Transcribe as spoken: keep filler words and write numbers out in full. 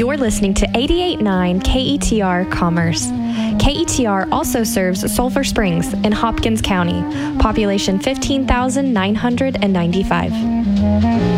You're listening to eighty-eight point nine K E T R Commerce. K E T R also serves Sulphur Springs in Hopkins County, population fifteen thousand nine hundred ninety-five.